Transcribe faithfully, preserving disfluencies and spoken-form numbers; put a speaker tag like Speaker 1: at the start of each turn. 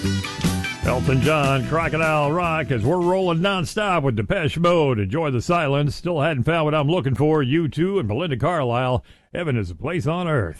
Speaker 1: Elton John, Crocodile Rock, as we're rolling nonstop with Depeche Mode. Enjoy the silence. Still hadn't found what I'm looking for. You two and Belinda Carlisle. Heaven is a place on earth.